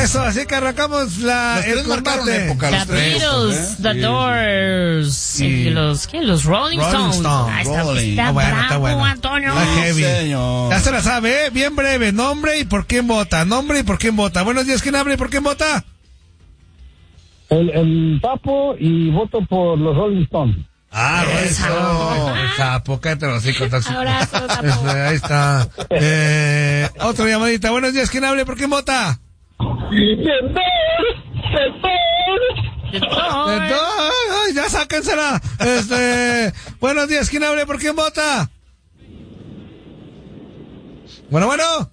Eso, así que arrancamos el combate. Época, The Beatles, The Doors, y los Rolling Stones. Está bravo, Antonio. Ya se la sabe, bien breve. Nombre y por quién vota. Buenos días, ¿quién habla y por quién vota? El Papo, y voto por los Rolling Stones. Sapo, cállate los hijos tóxicos. Abrazo, Sapo. Ahí está. Otra llamadita. Buenos días, ¿quién habla y por quién vota? Ay, ya sáquensela. Buenos días, ¿quién habla y por quién vota? Bueno.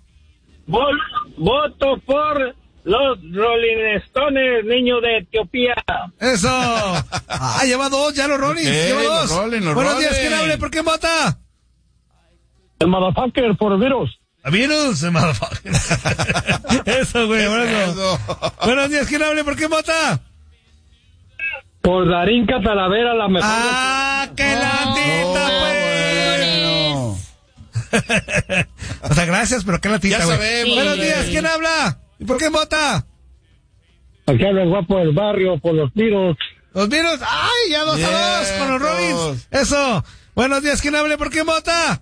Voto por los Rolling Stones, niño de Etiopía. Eso. Lleva dos, ya los Rollins. Lleva dos. Buenos días, ¿quién habla y por quién vota? El motherfucker por virus. Virus, motherfucker. Eso, güey, bueno. Buenos días, ¿quién habla y por quién vota? Por Darín Catalavera, la mejor. ¡Qué latita, pues! O sea, gracias, pero qué latita, güey. Buenos días, ¿quién habla? ¿Y por quién vota? Aquí habla el guapo del barrio, por los Beatles. Los Beatles, ya 2-2 con los Rollins. Eso. Buenos días, ¿quién habla y por quién vota?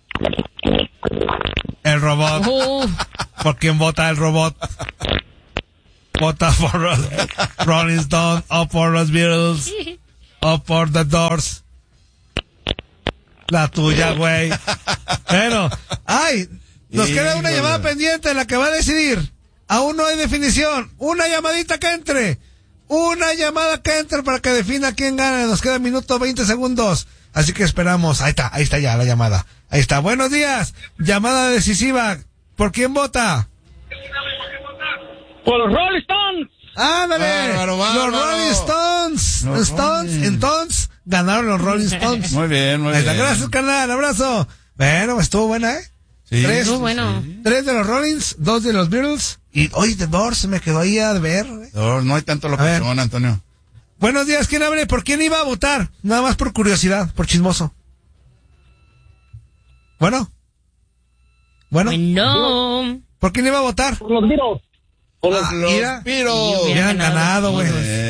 El robot. ¿Por quién vota el robot? Vota por los Rolling Stones o por los Beatles o por The Doors. La tuya, güey. Bueno, nos queda una llamada pendiente, la que va a decidir. Aún no hay definición. Una llamadita que entre. Una llamada que entre para que defina quién gana. Nos queda minuto 20 segundos. Así que esperamos. Ahí está ya la llamada. Ahí está. Buenos días. Llamada decisiva. ¿Por quién vota? Por los Rolling Stones. ¡Ándale! Los Rolling Stones. Entonces, ganaron los Rolling Stones. Muy bien. Gracias, carnal. Abrazo. Bueno, estuvo buena, ¿eh? Sí. 3 bueno. 3 de los Rollins, 2 de los Beatles. Y hoy The Doors se me quedó ahí a ver. No hay tanto locución, Antonio. Buenos días, ¿quién habla? ¿Por quién iba a votar? Nada más por curiosidad, por chismoso. Bueno. ¿Por quién iba a votar? Por los Beatles. Por los Beatles. Ya han ganado, güey.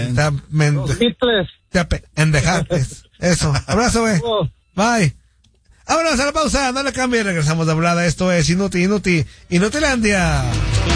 Te endejates. Eso. Abrazo, güey. Bye. Vámonos a la pausa. No le cambie. Regresamos de hablada. Esto es Inutilandia.